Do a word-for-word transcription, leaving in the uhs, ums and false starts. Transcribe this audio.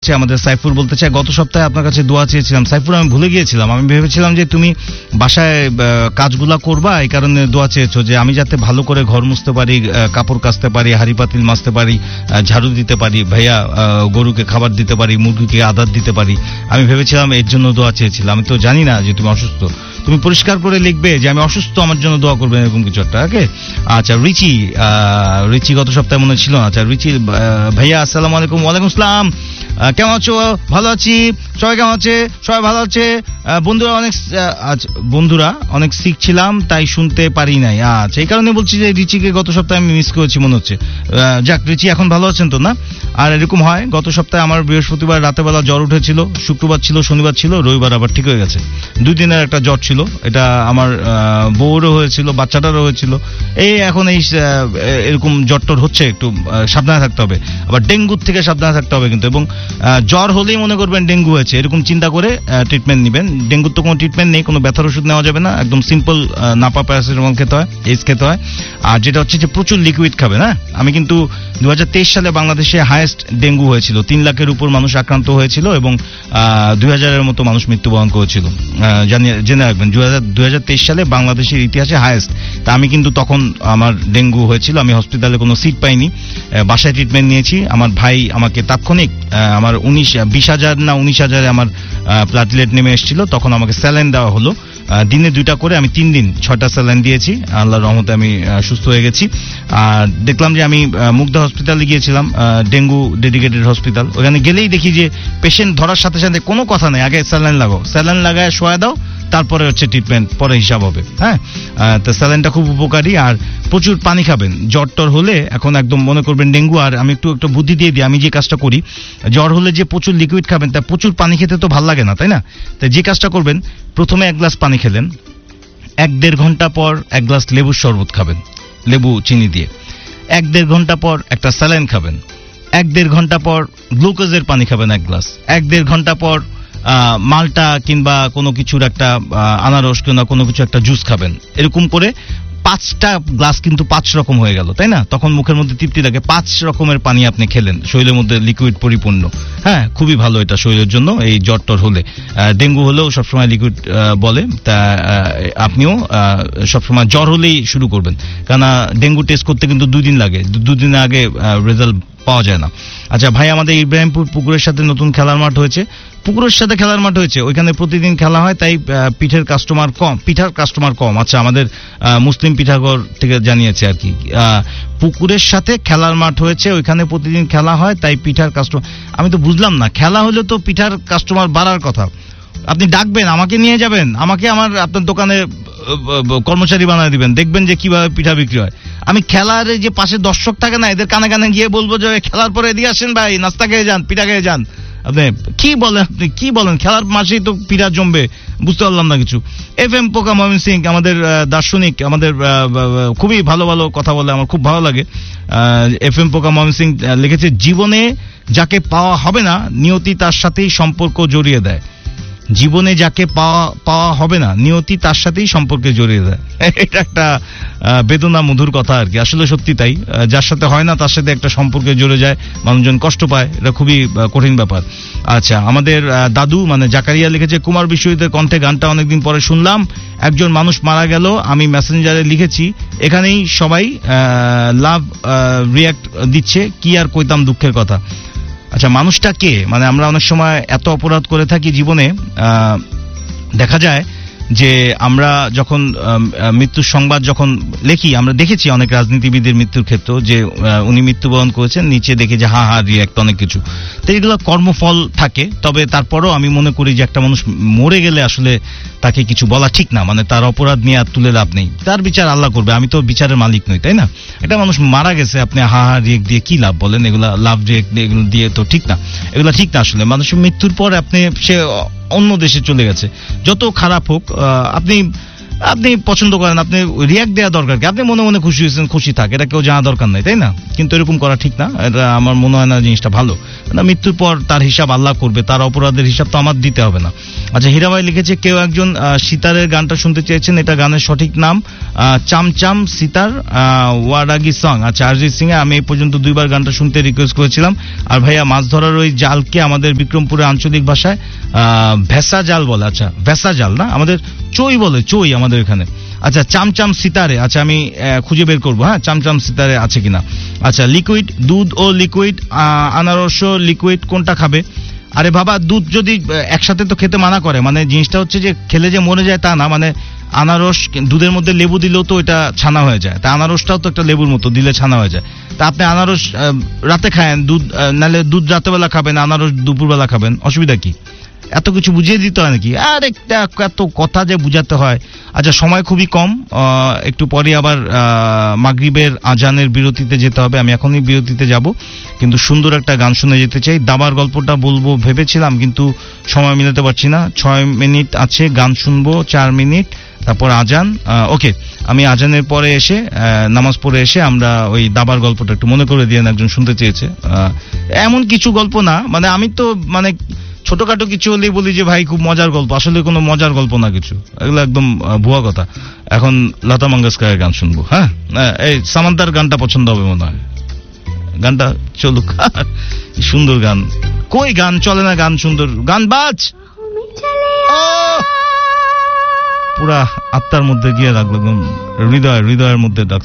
আমাদের সাইফুর বলতে চাই, গত সপ্তাহে আপনার কাছে দোয়া চেয়েছিলাম। সাইফুর, আমি ভুলে গিয়েছিলাম, আমি ভেবেছিলাম যে তুমি বাসায় কাজগুলা করবা, এই কারণে দোয়া চেয়েছো যে আমি যাতে ভালো করে ঘর মুছতে পারি, কাপড় কাচতে পারি, হাড়ি পাতিল মাজতে পারি, ঝাড়ু দিতে পারি, ভাইয়া গরুকে খাবার দিতে পারি, মুরগিকে আদার দিতে পারি। আমি ভেবেছিলাম এর জন্য দোয়া চেয়েছিলাম। আমি তো জানি না যে তুমি অসুস্থ। তুমি পরিষ্কার করে লিখবে যে আমি অসুস্থ, আমার জন্য দোয়া করবে, এরকম কিছু একটা। ওকে, আচ্ছা। রিচি রিচি গত সপ্তাহে মনে ছিল। আচ্ছা রিচি ভাইয়া, আসসালামু আলাইকুম। ওয়ালাইকুম আসসালাম। কেমন আছো? ভালো আছি। সবাই কেমন আছে? সবাই ভালো আছে। বন্ধুরা অনেক বন্ধুরা অনেক সিক ছিলাম, তাই শুনতে পারি নাই। আচ্ছা, এই কারণে বলছি যে রিচিকে গত সপ্তাহে আমি মিস করেছি মনে হচ্ছে। যাক, রিচি এখন ভালো আছেন তো না? আর এরকম হয়, গত সপ্তাহে আমার বৃহস্পতিবার রাতে বেলা জ্বর উঠেছিল, শুক্রবার ছিল, শনিবার ছিল, রবিবার আবার ঠিক হয়ে গেছে। দুই দিনের একটা জ্বর ছিল, এটা আমার বউরও হয়েছিল, বাচ্চাটারও হয়েছিল। এই এখন এই এরকম জ্বরটর হচ্ছে, একটু সাবধানে থাকতে হবে। আবার ডেঙ্গুর থেকে সাবধানে থাকতে হবে কিন্তু। এবং জ্বর হলেই মনে করবেন ডেঙ্গু হয়েছে, এরকম চিন্তা করে ট্রিটমেন্ট নেবেন। ডেঙ্গুর তো কোনো ট্রিটমেন্ট নেই, কোনো ব্যথার ওষুধ নেওয়া যাবে না, একদম সিম্পল নাপা প্যারাসিটামল খেতে হয়, এইচ খেতে হয়। আর যেটা হচ্ছে যে প্রচুর লিকুইড খাবেন। হ্যাঁ, আমি কিন্তু দু হাজার তেইশ সালে বাংলাদেশে হাইয়েস্ট ডেঙ্গু হয়েছিল, তিন লাখের উপর মানুষ আক্রান্ত হয়েছিল এবং দুই হাজারের মতো মানুষ মৃত্যুবরণ করেছিল। জানিয়ে জেনে রাখবেন, দুই হাজার তেইশ সালে বাংলাদেশের ইতিহাসে হাইয়েস্ট। তা আমি কিন্তু তখন আমার ডেঙ্গু হয়েছিল, আমি হসপিটালে কোনো সিট পাইনি, বাসায় ট্রিটমেন্ট নিয়েছি। আমার ভাই আমাকে তাৎক্ষণিক আমার উনিশ বিশ হাজার না উনিশ হাজারে আমার প্লাটিলেট নেমে এসেছিল, তখন আমাকে স্যালাইন দেওয়া হলো দিনে দুইটা করে। আমি তিন দিন ছয়টা স্যালাইন দিয়েছি, আল্লাহর রহমতে আমি সুস্থ হয়ে গেছি। আর দেখলাম যে আমি মুগদা হসপিটালে গিয়েছিলাম, ডেঙ্গু ডেডিকেটেড হসপিটাল। ওখানে গেলেই দেখি যে পেশেন্ট ধরার সাথে সাথে কোনো কথা নেই, আগে স্যালাইন লাগাও, স্যালাইন লাগায় শোয়া দাও, তারপরে হচ্ছে ট্রিটমেন্ট পরে হিসাব হবে। হ্যাঁ, তো স্যালাইনটা খুব উপকারী। আর প্রচুর পানি খাবেন। জ্বর টর হলে এখন একদম মনে করবেন ডেঙ্গু, আর আমি একটু একটু বুদ্ধি দিয়ে দিই, আমি যে কাজটা করি, জ্বর হলে যে প্রচুর লিকুইড খাবেন, তা প্রচুর পানি খেতে তো ভাল লাগে না, তাই না? তাই যে কাজটা করবেন, প্রথমে এক গ্লাস পানি খেলেন, এক দেড় ঘন্টা পর এক গ্লাস লেবুর শরবত খাবেন, লেবু চিনি দিয়ে। এক দেড় ঘন্টা পর একটা স্যালাইন খাবেন। এক দেড় ঘন্টা পর গ্লুকোজের পানি খাবেন এক গ্লাস। এক দেড় ঘন্টা পর মালটা কিংবা কোনো কিছুর একটা আনারস কিংবা কোনো কিছু একটা জুস খাবেন। এরকম করে পাঁচটা গ্লাস, কিন্তু পাঁচ রকম হয়ে গেল, তাই না? তখন মুখের মধ্যে তৃপ্তি লাগে। পাঁচ রকমের পানি আপনি খেলেন, শরীরের মধ্যে লিকুইড পরিপূর্ণ। হ্যাঁ, খুবই ভালো এটা শরীরের জন্য। এই জ্বর টর হলে, ডেঙ্গু হলেও সবসময় লিকুইড বলে, তা আপনিও সবসময় জ্বর হলেই শুরু করবেন, কেননা ডেঙ্গু টেস্ট করতে কিন্তু দুই দিন লাগে, দুদিন আগে রেজাল্ট পাওয়া যায় না। আচ্ছা ভাই, আমাদের ইব্রাহিমপুর পুকুরের সাথে নতুন খেলার মাঠ হয়েছে। পুকুরের সাথে খেলার মাঠ হয়েছে, ওইখানে প্রতিদিন খেলা হয়, তাই পিঠের কাস্টমার কম, পিঠার কাস্টমার কম। আচ্ছা, আমাদের মুসলিম পিঠাঘর থেকে জানিয়েছে আর কি, পুকুরের সাথে খেলার মাঠ হয়েছে, ওইখানে প্রতিদিন খেলা হয়, তাই পিঠার কাস্টমার। আমি তো বুঝলাম না, খেলা হলে তো পিঠার কাস্টমার বাড়ার কথা। আপনি ডাকবেন, আমাকে নিয়ে যাবেন, আমাকে আমার আপনার দোকানে কর্মচারী বানিয়ে দিবেন, দেখবেন যে কিভাবে পিঠা বিক্রি হয়। আমি খেলার যে পাশে দর্শক থাকে না, এদের কানে কানে গিয়ে বলবো যে খেলার পরে এদিকে আসেন ভাই, নাস্তা খেয়ে যান, পিঠা খেয়ে যান। আপনি কি বলেন, আপনি কি বলেন? খেলার মাসেই তো পিঠা জমবে, বুঝতে পারলাম না কিছু। এফ এম পোকা ময়মনসিং, আমাদের দার্শনিক, আমাদের খুবই ভালো ভালো কথা বলে, আমার খুব ভালো লাগে। এফ এম পোকা ময়মনসিং লিখেছে, জীবনে যাকে পাওয়া হবে না, নিয়তি তার সাথেই সম্পর্ক জড়িয়ে দেয়। জীবনে যাকে পাওয়া পাওয়া হবে না, নিয়তি তার সাথেই সম্পর্কে জড়িয়ে দেয়। এটা একটা বেদনা মধুর কথা আর কি, আসলে সত্যি তাই। যার সাথে হয় না তার সাথে একটা সম্পর্কে জড়ে যায়, মানুষজন কষ্ট পায়, এটা খুবই কঠিন ব্যাপার। আচ্ছা, আমাদের দাদু মানে জাকারিয়া লিখেছে, কুমার বিশ্বজিতের কণ্ঠে গানটা অনেকদিন পরে শুনলাম, একজন মানুষ মারা গেল, আমি মেসেঞ্জারে লিখেছি, এখানেই সবাই লাভ রিয়াক্ট দিচ্ছে, কি আর কইতাম দুঃখের কথা। আচ্ছা, মানুষটা কে? মানে আমরা অনেক সময় এত অপরাধ করে থাকি জীবনে, দেখা যায় যে আমরা যখন মৃত্যুর সংবাদ যখন লিখি, আমরা দেখেছি অনেক রাজনীতিবিদের মৃত্যুর ক্ষেত্রে যে উনি মৃত্যুবরণ করেছেন, নিচে দেখে যে হা হা রিয়াক্ট অনেক কিছু, তো এগুলো কর্মফল থাকে। তবে তারপরও আমি মনে করি যে একটা মানুষ মরে গেলে আসলে তাকে কিছু বলা ঠিক না, মানে তার অপরাধ নিয়ে আর তুলে লাভ নেই, তার বিচার আল্লাহ করবে, আমি তো বিচারের মালিক নই, তাই না? একটা মানুষ মারা গেছে, আপনি হা হা রিয়েক্ট দিয়ে কি লাভ বলেন? এগুলা লাভ রিয়েক্ট এগুলো দিয়ে তো ঠিক না, এগুলো ঠিক না আসলে। মানুষের মৃত্যুর পর আপনি সে অন্য দেশে চলে গেছে, যত খারাপ হোক, আপনি আপনি পছন্দ করেন, আপনি রিয়াক্ট দেওয়া দরকার কি? আপনি মনে মনে খুশি হয়েছেন, খুশি থাক, এটা কেউ জানা দরকার নাই, তাই না? কিন্তু এরকম করা ঠিক না, এটা আমার মনে হয় না জিনিসটা ভালো না। মৃত্যুর পর তার হিসাব আল্লাহ করবে, তার অপরাধের হিসাব তো আমার দিতে হবে না। আচ্ছা, হীরাভাই লিখেছে কেউ একজন সিতারের গানটা শুনতে চেয়েছেন, এটা গানের সঠিক নাম চামচাম সিতার ওয়ারাগি সং। আচ্ছা, অরিজিৎ সিং এ আমি এই পর্যন্ত দুইবার গানটা শুনতে রিকোয়েস্ট করেছিলাম। আর ভাইয়া, মাছ ধরার ওই জালকে আমাদের বিক্রমপুরের আঞ্চলিক ভাষায় আহ ভেসা জাল বলে। আচ্ছা, ভেসা জাল না, আমাদের চই বলে, চই আমাদের এখানে। আচ্ছা, চামচাম সিতারে, আচ্ছা আমি খুঁজে বের করবো, হ্যাঁ চামচাম সিতারে আছে কিনা। আচ্ছা, লিকুইড, দুধ ও লিকুইড, আনারস ও লিকুইড, কোনটা খাবে? আরে বাবা, দুধ যদি একসাথে তো খেতে মানা করে, মানে জিনিসটা হচ্ছে যে খেলে যে মরে যায় তা না, মানে আনারস দুধের মধ্যে লেবু দিলেও তো এটা ছানা হয়ে যায়, তা আনারসটাও তো একটা লেবুর মতো, দিলে ছানা হয়ে যায়। তা আপনি আনারস রাতে খায়েন, দুধ নাহলে দুধ রাতেবেলা খাবেন, আনারস দুপুরবেলা খাবেন, অসুবিধা কি? এত কিছু বুঝিয়ে দিতে হয় নাকি? আর একটা এত কথা যে বুঝাতে হয়। আচ্ছা, সময় খুবই কম, একটু পরে আবার মাগরিবের আজানের বিরতিতে যেতে হবে, আমি এখনই বিরতিতে যাব, কিন্তু সুন্দর একটা গান শুনে যেতে চাই। দাবার গল্পটা বলবো ভেবেছিলাম, কিন্তু সময় মিলাতে পারছি না। ছয় মিনিট আছে, গান শুনবো চার মিনিট, তারপর আজান। ওকে, আমি আজানের পরে এসে নামাজ পড়ে এসে আমরা ওই দাবার গল্পটা একটু মনে করে দিয়ে একজন শুনতে চেয়েছে। এমন কিছু গল্প না, মানে আমি তো মানে ছোটখাটো কিছু হলেই বলি যে ভাই খুব মজার গল্প, আসলে কোনো মজার গল্প না কিছু, এগুলো একদম ভুয়া কথা। এখন লতা মঙ্গেশকরের গান শুনবো। হ্যাঁ, এই সামান্তার গানটা পছন্দ হবে মনে হয়, গানটা চলুক। সুন্দর গান, কই গান চলে না? গান সুন্দর, গান বাজ, পুরা আত্মার মধ্যে গিয়ে রাখলো, হৃদয় হৃদয়ের মধ্যে